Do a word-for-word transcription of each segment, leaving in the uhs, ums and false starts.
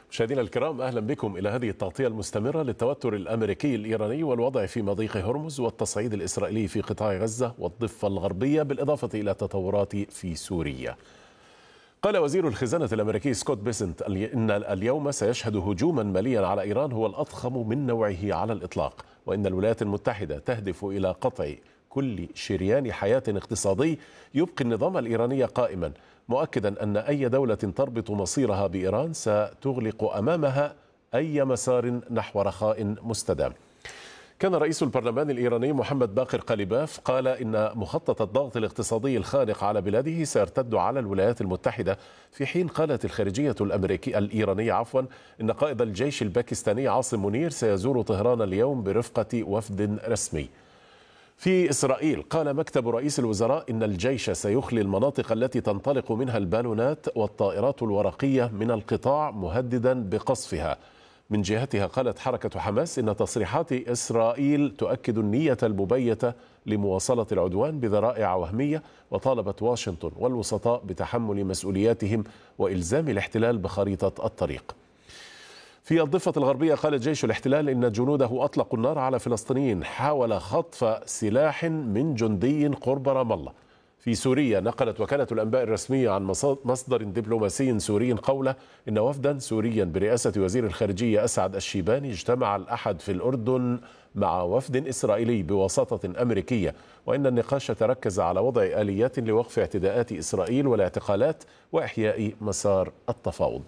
مشاهدينا الكرام، أهلا بكم إلى هذه التغطية المستمرة للتوتر الأمريكي الإيراني والوضع في مضيق هرمز والتصعيد الإسرائيلي في قطاع غزة والضفة الغربية، بالإضافة إلى التطورات في سوريا. قال وزير الخزانة الأمريكي سكوت بيسنت إن اليوم سيشهد هجوما ماليا على إيران هو الأضخم من نوعه على الإطلاق، وإن الولايات المتحدة تهدف إلى قطع كل شريان حياة اقتصادي يبقي النظام الإيراني قائما، مؤكدا أن أي دولة تربط مصيرها بإيران ستغلق أمامها أي مسار نحو رخاء مستدام. كان رئيس البرلمان الإيراني محمد باقر قليباف قال إن مخطط الضغط الاقتصادي الخانق على بلاده سيرتد على الولايات المتحدة، في حين قالت الخارجية الأمريكية الإيرانية عفوا إن قائد الجيش الباكستاني عاصم منير سيزور طهران اليوم برفقة وفد رسمي. في إسرائيل قال مكتب رئيس الوزراء إن الجيش سيخلي المناطق التي تنطلق منها البالونات والطائرات الورقية من القطاع، مهددا بقصفها. من جهتها قالت حركة حماس إن تصريحات إسرائيل تؤكد النية المبيتة لمواصلة العدوان بذرائع وهمية، وطالبت واشنطن والوسطاء بتحمل مسؤولياتهم وإلزام الاحتلال بخريطة الطريق. في الضفة الغربية قال جيش الاحتلال إن جنوده أطلقوا النار على فلسطينيين حاول خطف سلاح من جندي قرب رام الله. في سوريا نقلت وكالة الأنباء الرسمية عن مصدر دبلوماسي سوري قوله إن وفدا سوريا برئاسة وزير الخارجية أسعد الشيباني اجتمع الأحد في الأردن مع وفد إسرائيلي بواسطة أمريكية، وإن النقاش تركز على وضع آليات لوقف اعتداءات إسرائيل والاعتقالات وإحياء مسار التفاوض.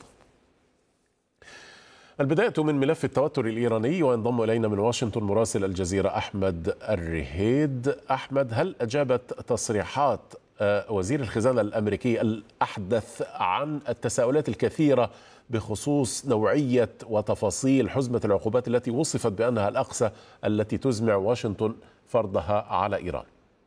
البداية من ملف التوتر الإيراني، وينضم إلينا من واشنطن مراسل الجزيرة أحمد الرهيد. أحمد، هل أجابت تصريحات وزير الخزانة الأمريكي الأحدث عن التساؤلات الكثيرة بخصوص نوعية وتفاصيل حزمة العقوبات التي وصفت بأنها الأقصى التي تزمع واشنطن فرضها على إيران؟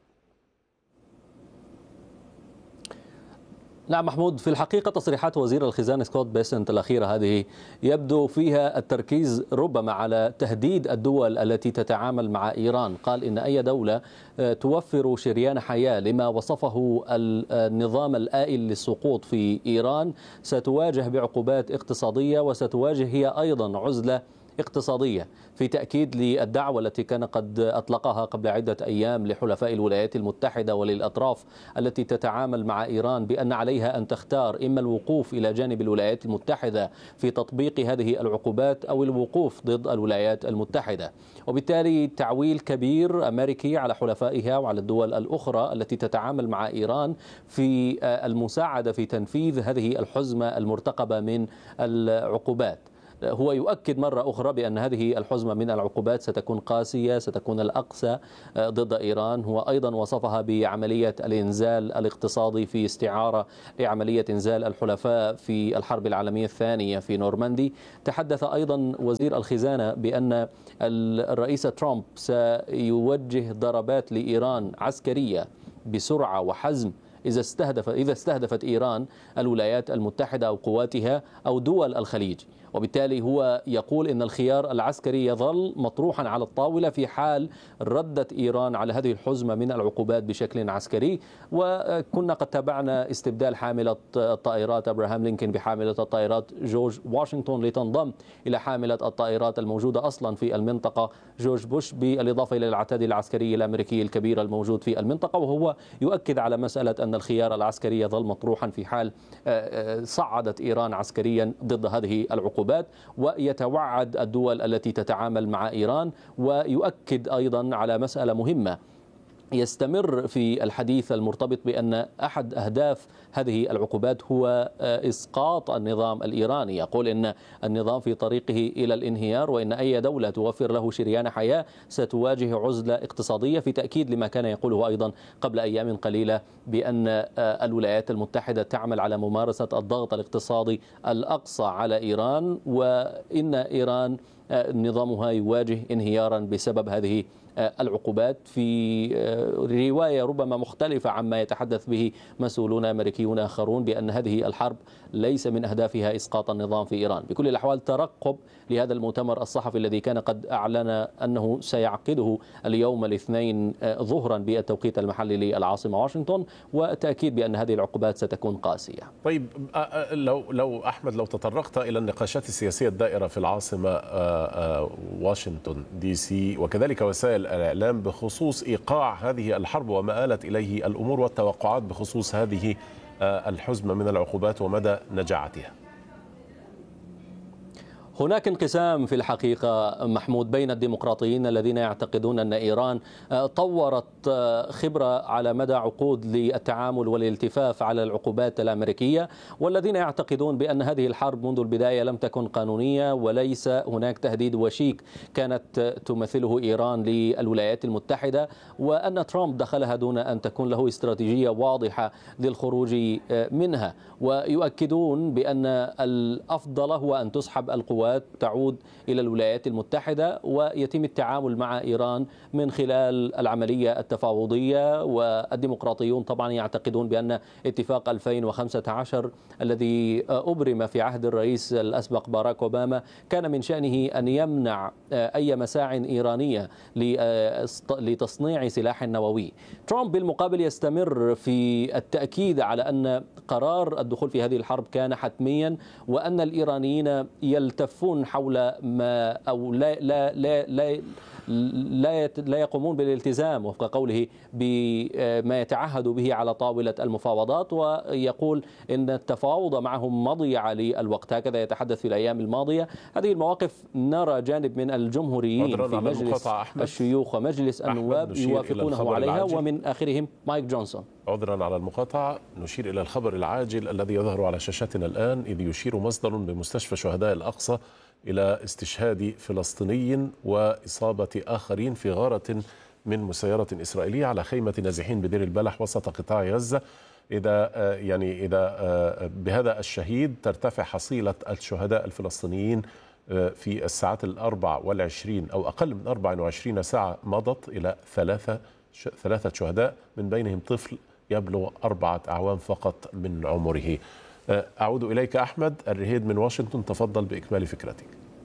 نعم محمود، في الحقيقة تصريحات وزير الخزانة سكوت بيسنت الأخيرة هذه يبدو فيها التركيز ربما على تهديد الدول التي تتعامل مع إيران. قال إن أي دولة توفر شريان حياة لما وصفه النظام الآئل للسقوط في إيران ستواجه بعقوبات اقتصادية، وستواجه هي أيضا عزلة اقتصادية، في تأكيد للدعوة التي كان قد أطلقها قبل عدة أيام لحلفاء الولايات المتحدة وللأطراف التي تتعامل مع إيران بأن عليها أن تختار إما الوقوف إلى جانب الولايات المتحدة في تطبيق هذه العقوبات أو الوقوف ضد الولايات المتحدة. وبالتالي تعويل كبير أمريكي على حلفائها وعلى الدول الأخرى التي تتعامل مع إيران في المساعدة في تنفيذ هذه الحزمة المرتقبة من العقوبات. هو يؤكد مرة أخرى بأن هذه الحزمة من العقوبات ستكون قاسية، ستكون الأقصى ضد إيران. هو أيضا وصفها بعملية الإنزال الاقتصادي في استعارة لعملية إنزال الحلفاء في الحرب العالمية الثانية في نورماندي. تحدث أيضا وزير الخزانة بأن الرئيس ترامب سيوجه ضربات لإيران عسكرية بسرعة وحزم إذا استهدف إذا استهدفت إيران الولايات المتحدة أو قواتها أو دول الخليج. وبالتالي هو يقول إن الخيار العسكري يظل مطروحا على الطاولة في حال ردت إيران على هذه الحزمة من العقوبات بشكل عسكري. وكنا قد تابعنا استبدال حاملة الطائرات أبراهام لينكولن بحاملة الطائرات جورج واشنطن لتنضم إلى حاملة الطائرات الموجودة أصلا في المنطقة جورج بوش، بالإضافة إلى العتاد العسكري الأمريكي الكبير الموجود في المنطقة. وهو يؤكد على مسألة أن الخيار العسكري يظل مطروحا في حال صعدت إيران عسكريا ضد هذه العقوبات، ويتوعد الدول التي تتعامل مع إيران. ويؤكد أيضا على مسألة مهمة، يستمر في الحديث المرتبط بأن أحد أهداف هذه العقوبات هو إسقاط النظام الإيراني. يقول إن النظام في طريقه إلى الانهيار، وإن أي دولة توفر له شريان حياة ستواجه عزلة اقتصادية، في تأكيد لما كان يقوله أيضا قبل أيام قليلة بأن الولايات المتحدة تعمل على ممارسة الضغط الاقتصادي الأقصى على إيران، وإن إيران نظامها يواجه انهيارا بسبب هذه العقوبات في رواية ربما مختلفة عما يتحدث به مسؤولون أمريكيون آخرون، بأن هذه الحرب ليس من أهدافها إسقاط النظام في إيران. بكل الأحوال ترقب لهذا المؤتمر الصحفي الذي كان قد أعلن أنه سيعقده اليوم الاثنين ظهرا بالتوقيت المحلي للعاصمة واشنطن، وتأكيد بأن هذه العقوبات ستكون قاسية. طيب لو لو أحمد لو تطرقت إلى النقاشات السياسية الدائرة في العاصمة واشنطن دي سي وكذلك وسائل الإعلام بخصوص إيقاع هذه الحرب وما آلت إليه الأمور والتوقعات بخصوص هذه الحزمة من العقوبات ومدى نجاعتها. هناك انقسام في الحقيقة محمود بين الديمقراطيين الذين يعتقدون أن إيران طورت خبرة على مدى عقود للتعامل والالتفاف على العقوبات الأمريكية، والذين يعتقدون بأن هذه الحرب منذ البداية لم تكن قانونية وليس هناك تهديد وشيك كانت تمثله إيران للولايات المتحدة، وأن ترامب دخلها دون أن تكون له استراتيجية واضحة للخروج منها. ويؤكدون بأن الأفضل هو أن تسحب القوات تعود إلى الولايات المتحدة ويتم التعامل مع إيران من خلال العملية التفاوضية. والديمقراطيون طبعا يعتقدون بأن اتفاق ألفين وخمسة عشر الذي أبرم في عهد الرئيس الأسبق باراك أوباما كان من شأنه أن يمنع أي مساع إيرانية لتصنيع سلاح نووي. ترامب بالمقابل يستمر في التأكيد على أن قرار الدخول في هذه الحرب كان حتميا، وأن الإيرانيين يلتفون حول ما أو لا لا لا لا لا, لا يقومون بالالتزام وفق قوله بما يتعهد به على طاولة المفاوضات، ويقول إن التفاوض معهم مضيعة للوقت. هكذا يتحدث في الأيام الماضية. هذه المواقف نرى جانب من الجمهوريين في مجلس الشيوخ ومجلس النواب يوافقونه عليها، ومن آخرهم مايك جونسون. عذرا على المقاطعة، نشير إلى الخبر العاجل الذي يظهر على شاشتنا الآن، إذ يشير مصدر بمستشفى شهداء الأقصى إلى استشهاد فلسطيني وإصابة آخرين في غارة من مسيرة إسرائيلية على خيمة نازحين بدير البلح وسط قطاع غزة. إذا يعني إذا بهذا الشهيد ترتفع حصيلة الشهداء الفلسطينيين في الساعات الأربع والعشرين أو أقل من أربع وعشرين ساعة مضت إلى ثلاثة ثلاثة شهداء، من بينهم طفل يبلغ أربعة أعوام فقط من عمره. أعود إليك أحمد الرهيد من واشنطن، تفضل بإكمال فكرتك.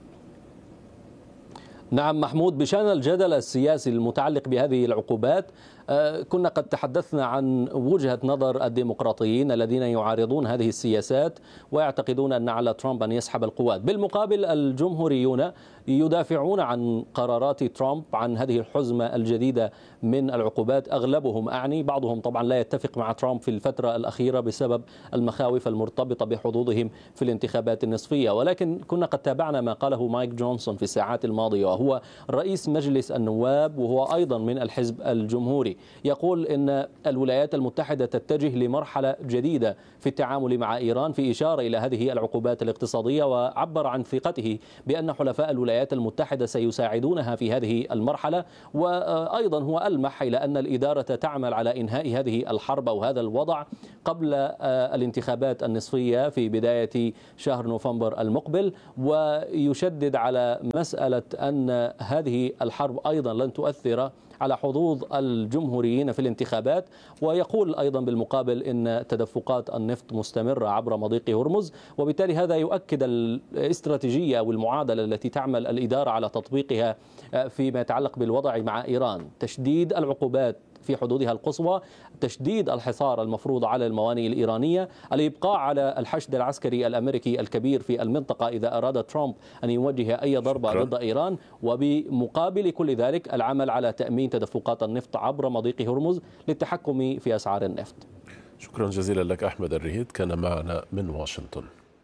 نعم محمود، بشأن الجدل السياسي المتعلق بهذه العقوبات كنا قد تحدثنا عن وجهة نظر الديمقراطيين الذين يعارضون هذه السياسات ويعتقدون أن على ترامب أن يسحب القوات. بالمقابل الجمهوريون يدافعون عن قرارات ترامب عن هذه الحزمة الجديدة من العقوبات، أغلبهم أعني، بعضهم طبعا لا يتفق مع ترامب في الفترة الأخيرة بسبب المخاوف المرتبطة بحظوظهم في الانتخابات النصفية. ولكن كنا قد تابعنا ما قاله مايك جونسون في الساعات الماضية، وهو رئيس مجلس النواب وهو أيضا من الحزب الجمهوري. يقول إن الولايات المتحدة تتجه لمرحلة جديدة في التعامل مع إيران، في إشارة إلى هذه العقوبات الاقتصادية، وعبر عن ثقته بأن حلفاء الولايات المتحدة سيساعدونها في هذه المرحلة. وأيضا هو ألمح إلى أن الإدارة تعمل على إنهاء هذه الحرب أو هذا الوضع قبل الانتخابات النصفية في بداية شهر نوفمبر المقبل، ويشدد على مسألة أن هذه الحرب أيضا لن تؤثر على حظوظ الجمهوريين في الانتخابات. ويقول أيضا بالمقابل إن تدفقات النفط مستمرة عبر مضيق هرمز، وبالتالي هذا يؤكد الاستراتيجية والمعادلة التي تعمل الإدارة على تطبيقها فيما يتعلق بالوضع مع إيران: تشديد العقوبات في حدودها القصوى، تشديد الحصار المفروض على الموانئ الإيرانية، الإبقاء على الحشد العسكري الأمريكي الكبير في المنطقة إذا أراد ترامب أن يوجه أي ضربة ضد إيران، وبمقابل كل ذلك العمل على تأمين تدفقات النفط عبر مضيق هرمز للتحكم في أسعار النفط. شكرا جزيلا لك أحمد الرهيد، كان معنا من واشنطن.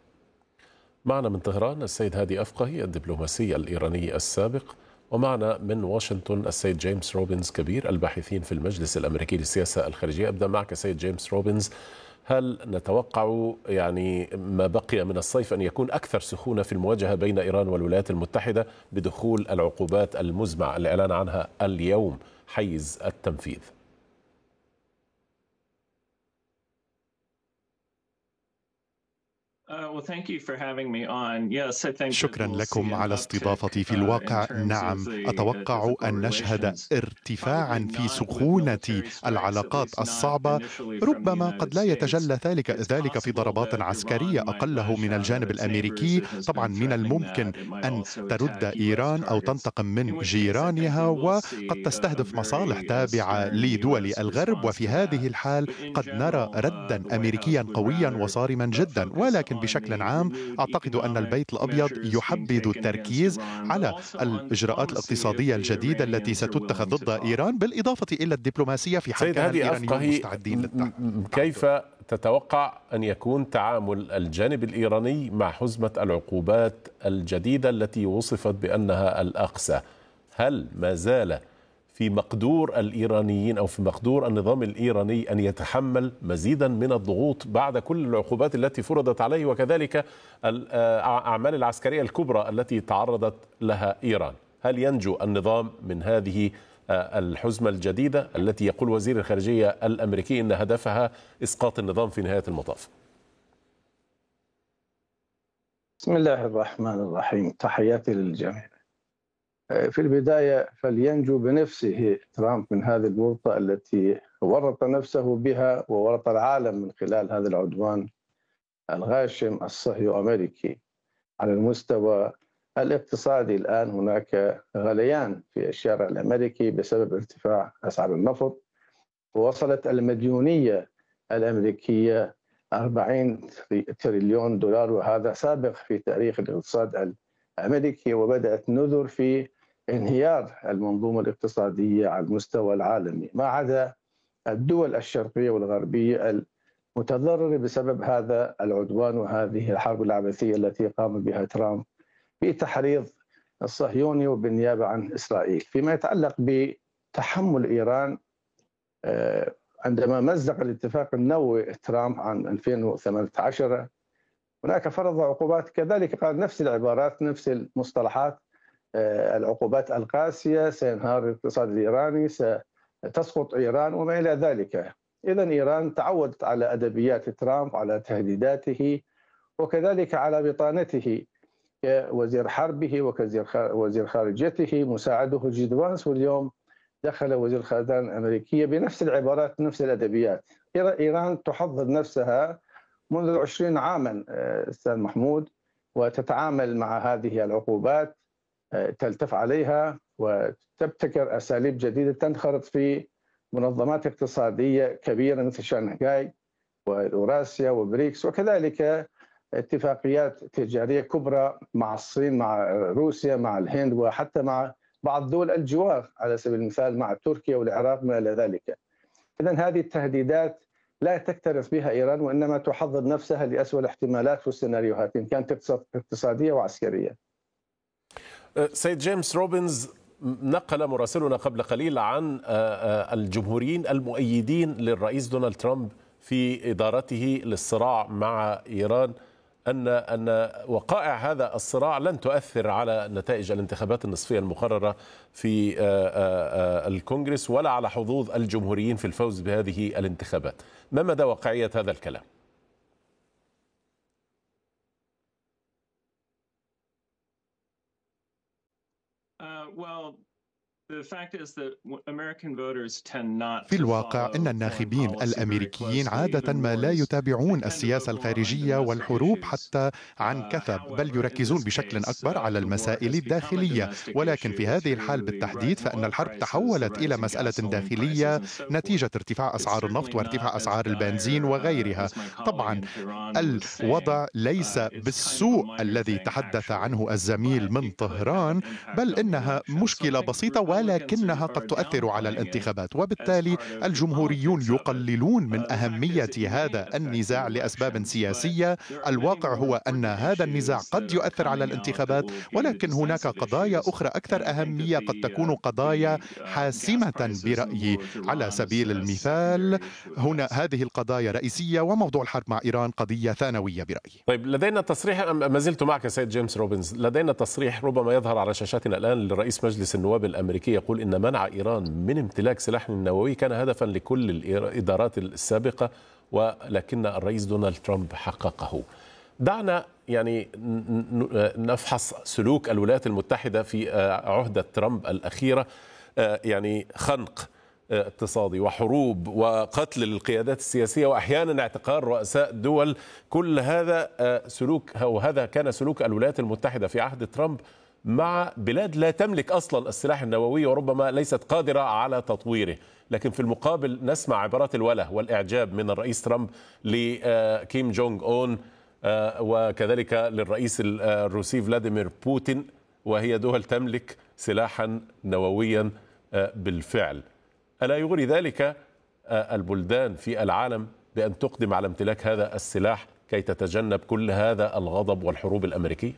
معنا من طهران السيد هادي أفقهي الدبلوماسي الإيراني السابق، ومعنا من واشنطن السيد جيمس روبنز كبير الباحثين في المجلس الأمريكي للسياسة الخارجية. أبدأ معك سيد جيمس روبنز، هل نتوقع يعني ما بقي من الصيف أن يكون أكثر سخونة في المواجهة بين إيران والولايات المتحدة بدخول العقوبات المزمع الإعلان عنها اليوم حيز التنفيذ؟ شكرا لكم على استضافتي. في الواقع نعم، أتوقع أن نشهد ارتفاعا في سخونة العلاقات الصعبة، ربما قد لا يتجلى ذلك ذلك في ضربات عسكرية أقله من الجانب الأمريكي. طبعا من الممكن أن ترد إيران أو تنتقم من جيرانها وقد تستهدف مصالح تابعة لدول الغرب، وفي هذه الحال قد نرى ردا أمريكيا قويا وصارما جدا. ولكن بشكل عام أعتقد أن البيت الأبيض يحبذ التركيز على الإجراءات الاقتصادية الجديدة التي ستتخذ ضد إيران، بالإضافة إلى الدبلوماسية في حال كان الإيرانيون مستعدين للتعامل. كيف تتوقع أن يكون تعامل الجانب الإيراني مع حزمة العقوبات الجديدة التي وصفت بأنها الأقسى؟ هل ما زال في مقدور الإيرانيين أو في مقدور النظام الإيراني أن يتحمل مزيدا من الضغوط بعد كل العقوبات التي فرضت عليه، وكذلك الأعمال العسكرية الكبرى التي تعرضت لها إيران؟ هل ينجو النظام من هذه الحزمة الجديدة التي يقول وزير الخارجية الأمريكي أن هدفها إسقاط النظام في نهاية المطاف؟ بسم الله الرحمن الرحيم، تحياتي للجميع. في البداية فلينجو بنفسه ترامب من هذه الورطة التي ورط نفسه بها وورط العالم من خلال هذا العدوان الغاشم الصهيوني أمريكي. على المستوى الاقتصادي الآن هناك غليان في الشارع الأمريكي بسبب ارتفاع أسعار النفط، ووصلت المديونية الأمريكية أربعين تريليون دولار، وهذا سابق في تاريخ الاقتصاد الأمريكي، وبدأت نذر في انهيار المنظومة الاقتصادية على المستوى العالمي، ما عدا الدول الشرقية والغربية المتضررة بسبب هذا العدوان وهذه الحرب العبثية التي قام بها ترامب في تحريض الصهيوني وبالنيابة عن إسرائيل. فيما يتعلق بتحمل إيران، عندما مزق الاتفاق النووي ترامب عن ألفين وثمانية عشر هناك فرض عقوبات، كذلك قال نفس العبارات نفس المصطلحات، العقوبات القاسية، سينهار الاقتصاد الإيراني، ستسقط إيران وما إلى ذلك. إذن إيران تعودت على أدبيات ترامب، على تهديداته، وكذلك على بطانته كوزير حربه وكوزير خارجيته مساعده جيد فانس، واليوم دخل وزير الخارجية الأمريكية بنفس العبارات نفس الأدبيات. إيران تحضر نفسها منذ عشرين عاما أستاذ محمود، وتتعامل مع هذه العقوبات، تلتف عليها وتبتكر أساليب جديدة، تنخرط في منظمات اقتصادية كبيرة مثل شنغهاي وأوراسيا وبريكس، وكذلك اتفاقيات تجارية كبرى مع الصين، مع روسيا، مع الهند، وحتى مع بعض دول الجوار على سبيل المثال مع تركيا والعراق ما إلى ذلك. إذن هذه التهديدات لا تكترث بها إيران، وإنما تحضر نفسها لأسوأ الاحتمالات والسيناريوهات إن كانت اقتصادية وعسكرية. سيد جيمس روبنز، نقل مراسلنا قبل قليل عن الجمهوريين المؤيدين للرئيس دونالد ترامب في إدارته للصراع مع إيران أن أن وقائع هذا الصراع لن تؤثر على نتائج الانتخابات النصفية المقررة في الكونغرس ولا على حظوظ الجمهوريين في الفوز بهذه الانتخابات. ما مدى واقعية هذا الكلام؟ في الواقع إن الناخبين الأمريكيين عادة ما لا يتابعون السياسة الخارجية والحروب حتى عن كثب، بل يركزون بشكل أكبر على المسائل الداخلية. ولكن في هذه الحال بالتحديد فإن الحرب تحولت إلى مسألة داخلية نتيجة ارتفاع أسعار النفط وارتفاع أسعار البنزين وغيرها. طبعا الوضع ليس بالسوء الذي تحدث عنه الزميل من طهران، بل إنها مشكلة بسيطة ولكنها قد تؤثر على الانتخابات، وبالتالي الجمهوريون يقللون من أهمية هذا النزاع لأسباب سياسية. الواقع هو أن هذا النزاع قد يؤثر على الانتخابات، ولكن هناك قضايا أخرى أكثر أهمية قد تكون قضايا حاسمة برأيي. على سبيل المثال هنا هذه القضايا رئيسية، وموضوع الحرب مع إيران قضية ثانوية برأيي. طيب، لدينا تصريح، ما زلت معك سيد جيمس روبنز، لدينا تصريح ربما يظهر على شاشاتنا الآن لرئيس مجلس النواب الأمريكي يقول إن منع إيران من امتلاك سلاح نووي كان هدفا لكل الإدارات السابقة، ولكن الرئيس دونالد ترامب حققه. دعنا يعني نفحص سلوك الولايات المتحدة في عهدة ترامب الأخيرة، يعني خنق اقتصادي وحروب وقتل القيادات السياسية وأحيانا اعتقال رؤساء دول. كل هذا سلوك أو هذا كان سلوك الولايات المتحدة في عهد ترامب مع بلاد لا تملك أصلا السلاح النووي وربما ليست قادرة على تطويره. لكن في المقابل نسمع عبارات الوله والإعجاب من الرئيس ترامب لكيم جونغ أون وكذلك للرئيس الروسي فلاديمير بوتين، وهي دول تملك سلاحا نوويا بالفعل. ألا يغري ذلك البلدان في العالم بأن تقدم على امتلاك هذا السلاح كي تتجنب كل هذا الغضب والحروب الأمريكية؟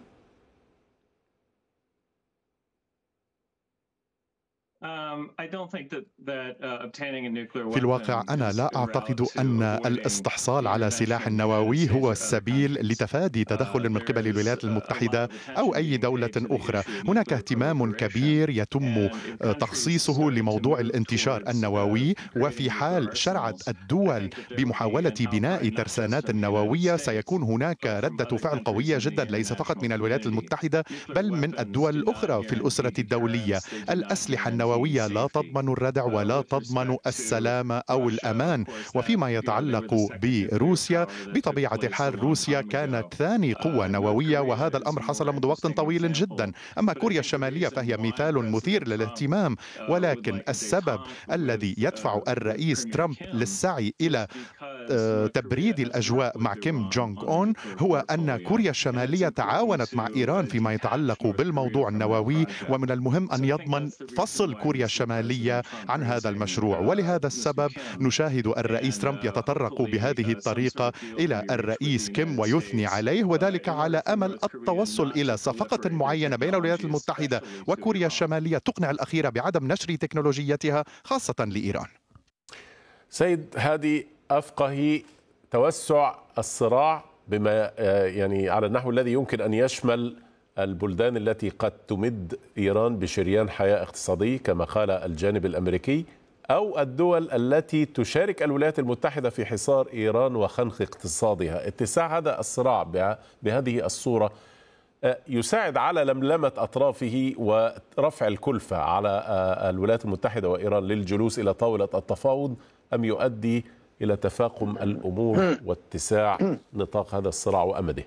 في الواقع أنا لا أعتقد أن الاستحصال على سلاح نووي هو السبيل لتفادي تدخل من قبل الولايات المتحدة أو أي دولة أخرى. هناك اهتمام كبير يتم تخصيصه لموضوع الانتشار النووي، وفي حال شرعت الدول بمحاولة بناء ترسانات نووية سيكون هناك ردة فعل قوية جدا، ليس فقط من الولايات المتحدة بل من الدول الأخرى في الأسرة الدولية. الأسلحة النووية لا تضمن الردع ولا تضمن السلام أو الأمان. وفيما يتعلق بروسيا، بطبيعة الحال روسيا كانت ثاني قوة نووية وهذا الأمر حصل منذ وقت طويل جدا. أما كوريا الشمالية فهي مثال مثير للاهتمام، ولكن السبب الذي يدفع الرئيس ترامب للسعي إلى تبريد الأجواء مع كيم جونغ أون هو أن كوريا الشمالية تعاونت مع إيران فيما يتعلق بالموضوع النووي، ومن المهم أن يضمن فصل كوريا الشمالية عن هذا المشروع. ولهذا السبب نشاهد الرئيس ترامب يتطرق بهذه الطريقة إلى الرئيس كيم ويثني عليه، وذلك على أمل التوصل إلى صفقة معينة بين الولايات المتحدة وكوريا الشمالية تقنع الأخيرة بعدم نشر تكنولوجيتها خاصة لإيران. سيد هادي أفقهي، توسع الصراع بما يعني على النحو الذي يمكن أن يشمل البلدان التي قد تمد إيران بشريان حياة اقتصادي كما قال الجانب الأمريكي، أو الدول التي تشارك الولايات المتحدة في حصار إيران وخنق اقتصادها. اتساع هذا الصراع بهذه الصورة يساعد على لملمة أطرافه ورفع الكلفة على الولايات المتحدة وإيران للجلوس إلى طاولة التفاوض، أم يؤدي إلى تفاقم الأمور واتساع نطاق هذا الصراع وأمده؟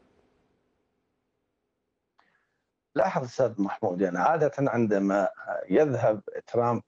لاحظ أستاذ محمود، يعني عادة عندما يذهب ترامب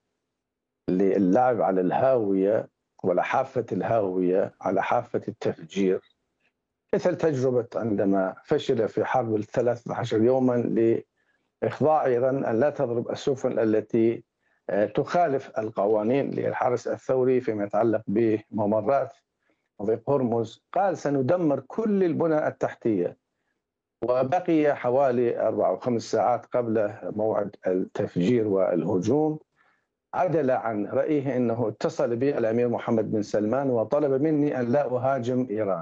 للعب على الهاوية ولا حافة الهاوية على حافة التفجير، مثل تجربة عندما فشل في حرب الثلاث عشر يوما لإخضاع إيران أن لا تضرب السفن التي تخالف القوانين للحرس الثوري فيما يتعلق بممرات مضيق هرمز، قال سندمر كل البنى التحتية. وبقي حوالي أربع أو خمس ساعات قبل موعد التفجير والهجوم عدل عن رأيه، أنه اتصل بي الأمير محمد بن سلمان وطلب مني أن لا أهاجم إيران.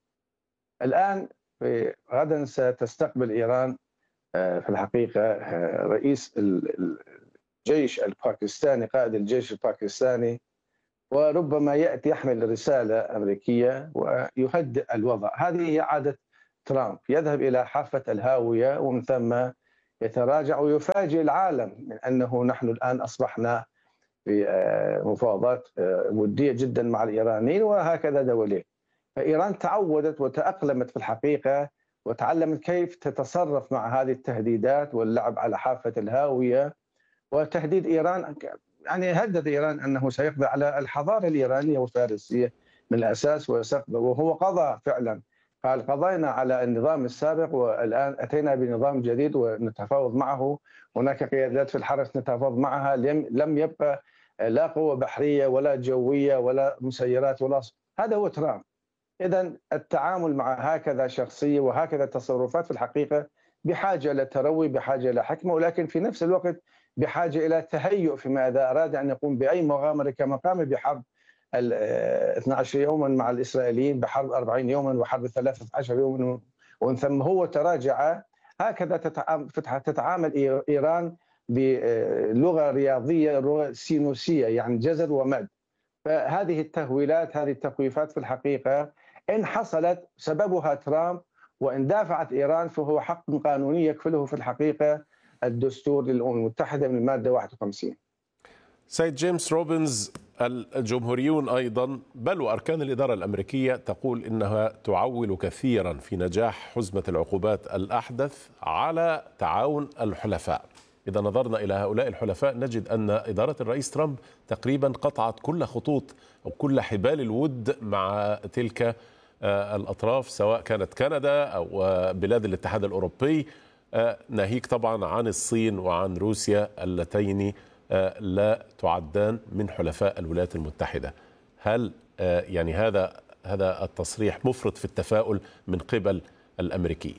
الآن غدا ستستقبل إيران في الحقيقة رئيس الجيش الباكستاني، قائد الجيش الباكستاني، وربما يأتي يحمل رسالة أمريكية ويهدئ الوضع. هذه هي عادة ترامب، يذهب إلى حافة الهاوية ومن ثم يتراجع ويفاجئ العالم من أنه نحن الآن أصبحنا في مفاوضات ودية جدا مع الإيرانيين وهكذا دولين. فإيران تعودت وتأقلمت في الحقيقة وتعلمت كيف تتصرف مع هذه التهديدات واللعب على حافة الهاوية. وتهديد إيران، يعني هدد إيران أنه سيقضي على الحضارة الإيرانية والفارسية من الأساس، وهو قضى فعلا، قال قضينا على النظام السابق والآن أتينا بنظام جديد ونتفاوض معه. هناك قيادات في الحرس نتفاوض معها، لم يبقى لا قوة بحرية ولا جوية ولا مسيرات ولا. هذا هو ترامب. إذن التعامل مع هكذا شخصية وهكذا تصرفات في الحقيقة بحاجة إلى تروي، بحاجة إلى حكمة، ولكن في نفس الوقت بحاجة إلى تهيؤ فيما إذا أراد أن يقوم بأي مغامرة، كما قام بحرب اثني عشر يوما مع الإسرائيليين، بحرب أربعين يوما وحرب ثلاثة عشر يوما، ومن ثم هو تراجع. هكذا تتعامل إيران بلغة رياضية، لغة سينوسية، يعني جزر ومد. فهذه التهويلات، هذه التخويفات في الحقيقة إن حصلت سببها ترامب وإن دافعت إيران فهو حق قانوني يكفله في الحقيقة الدستور للأمم المتحدة من المادة واحد وخمسين. سيد جيمس روبنز، الجمهوريون أيضا بل وأركان الإدارة الأمريكية تقول إنها تعول كثيرا في نجاح حزمة العقوبات الأحدث على تعاون الحلفاء. إذا نظرنا إلى هؤلاء الحلفاء نجد أن إدارة الرئيس ترامب تقريبا قطعت كل خطوط أو كل حبال الود مع تلك الأطراف، سواء كانت كندا أو بلاد الاتحاد الأوروبي، ناهيك طبعا عن الصين وعن روسيا اللتين لا تعدان من حلفاء الولايات المتحدة. هل يعني هذا هذا التصريح مفرط في التفاؤل من قبل الأمريكيين؟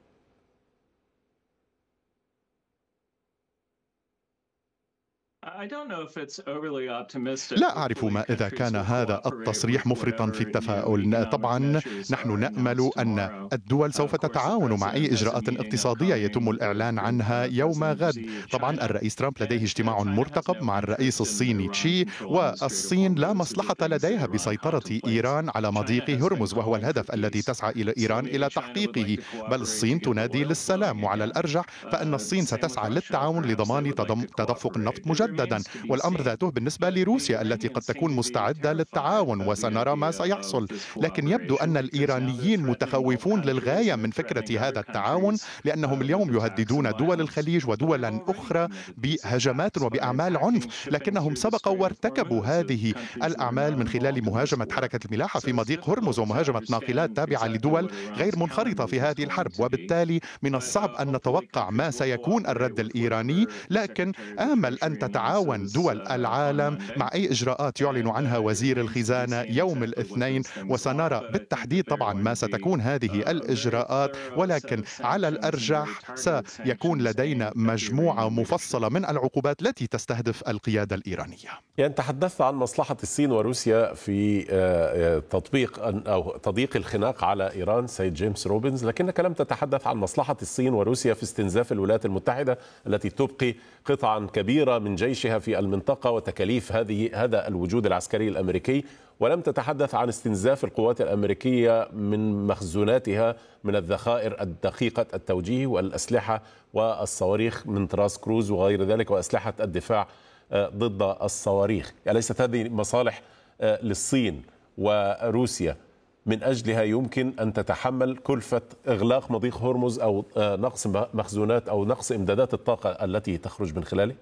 لا أعرف ما إذا كان هذا التصريح مفرطا في التفاؤل. طبعا نحن نأمل أن الدول سوف تتعاون مع أي إجراءات اقتصادية يتم الإعلان عنها يوم غد. طبعا الرئيس ترامب لديه اجتماع مرتقب مع الرئيس الصيني شي، والصين لا مصلحة لديها بسيطرة إيران على مضيق هرمز، وهو الهدف الذي تسعى إلى إيران إلى تحقيقه. بل الصين تنادي للسلام، وعلى الأرجح فإن الصين ستسعى للتعاون لضمان تدفق النفط مجددا. والأمر ذاته بالنسبة لروسيا التي قد تكون مستعدة للتعاون، وسنرى ما سيحصل. لكن يبدو أن الإيرانيين متخوفون للغاية من فكرة هذا التعاون، لأنهم اليوم يهددون دول الخليج ودولا أخرى بهجمات وبأعمال عنف، لكنهم سبقوا وارتكبوا هذه الأعمال من خلال مهاجمة حركة الملاحة في مضيق هرمز ومهاجمة ناقلات تابعة لدول غير منخرطة في هذه الحرب. وبالتالي من الصعب أن نتوقع ما سيكون الرد الإيراني، لكن آمل أن تتعاون دول العالم مع أي إجراءات يعلن عنها وزير الخزانة يوم الاثنين، وسنرى بالتحديد طبعا ما ستكون هذه الإجراءات. ولكن على الأرجح سيكون لدينا مجموعة مفصلة من العقوبات التي تستهدف القيادة الإيرانية. يعني تحدثت عن مصلحة الصين وروسيا في تطبيق أو تضييق الخناق على إيران سيد جيمس روبنز، لكنك لم تتحدث عن مصلحة الصين وروسيا في استنزاف الولايات المتحدة التي تبقي قطعا كبيرة من جيشها في المنطقة وتكاليف هذه هذا الوجود العسكري الأمريكي، ولم تتحدث عن استنزاف القوات الأمريكية من مخزوناتها من الذخائر الدقيقة التوجيه والأسلحة والصواريخ من طراز كروز وغير ذلك، وأسلحة الدفاع ضد الصواريخ. أليست هذه مصالح للصين وروسيا من أجلها يمكن أن تتحمل كلفة إغلاق مضيق هرمز أو نقص مخزونات أو نقص إمدادات الطاقة التي تخرج من خلاله؟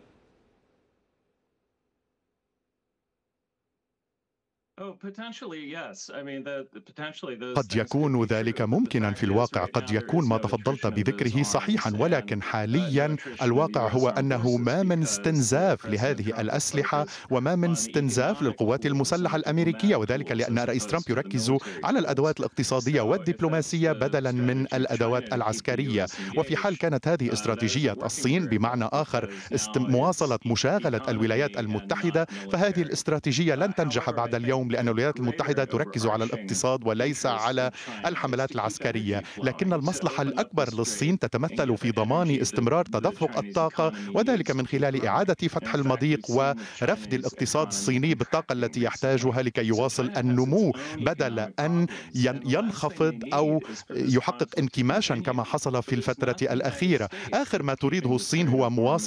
قد يكون ذلك ممكنا في الواقع، قد يكون ما تفضلت بذكره صحيحا، ولكن حاليا الواقع هو أنه ما من استنزاف لهذه الأسلحة وما من استنزاف للقوات المسلحة الأمريكية، وذلك لأن الرئيس ترامب يركز على الأدوات الاقتصادية والدبلوماسية بدلا من الأدوات العسكرية. وفي حال كانت هذه استراتيجية الصين، بمعنى آخر مواصلة مشاغلة الولايات المتحدة، فهذه الاستراتيجية لن تنجح بعد اليوم، لأن الولايات المتحدة تركز على الاقتصاد وليس على الحملات العسكرية. لكن المصلحة الأكبر للصين تتمثل في ضمان استمرار تدفق الطاقة، وذلك من خلال إعادة فتح المضيق ورفد الاقتصاد الصيني بالطاقة التي يحتاجها لكي يواصل النمو بدل أن ينخفض أو يحقق انكماشا كما حصل في الفترة الأخيرة. آخر ما تريده الصين هو مواصلة